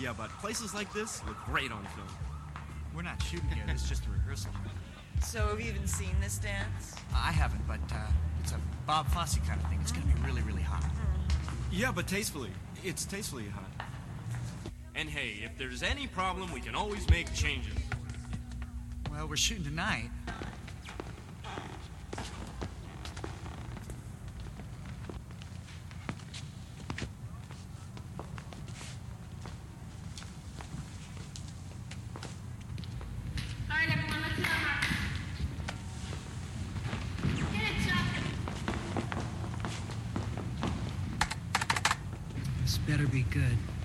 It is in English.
Yeah, but places like this look great on film. We're not shooting here. This is just a rehearsal. So have you even seen this dance? I haven't, but it's a Bob Fosse kind of thing. It's going to be really, really hot. Yeah, but tastefully. It's tastefully hot. And hey, if there's any problem, we can always make changes. Well, we're shooting tonight. All right, everyone, let's hit our mark. Get it, Chuck. This better be good.